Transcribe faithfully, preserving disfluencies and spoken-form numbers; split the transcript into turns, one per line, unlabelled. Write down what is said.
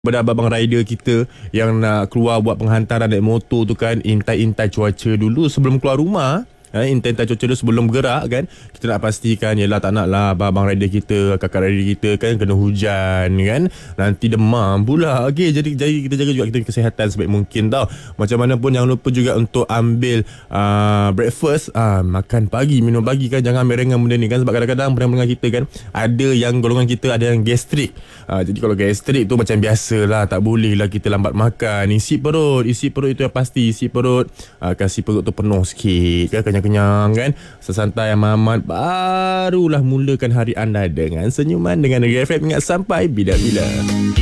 Pada abang rider kita yang nak keluar buat penghantaran naik motor tu kan, intai-intai cuaca dulu sebelum keluar rumah. Eh, intai-intai cuaca dulu sebelum bergerak kan. Kita nak pastikan, yelah tak nak lah abang rider kita, kakak rider kita kan kena hujan kan, nanti demam pula. Okey, jadi jadi kita jaga juga kita kesihatan sebaik mungkin tau. Macam mana pun jangan lupa juga untuk ambil uh, breakfast, uh, makan pagi, minum pagi kan. Jangan ambil ringan benda ni kan, sebab kadang-kadang pendengar kita kan ada yang golongan kita ada yang gastrik. uh, Jadi kalau gastrik tu macam biasa lah, tak boleh lah kita lambat makan. Isi perut, isi perut itu yang pasti. Isi perut, uh, kasih perut tu penuh sikit kan, kenyang-kenyang kan, sesantai amat, barulah mulakan hari anda dengan senyuman dengan Negeri F M. Ingat sampai bila-bila.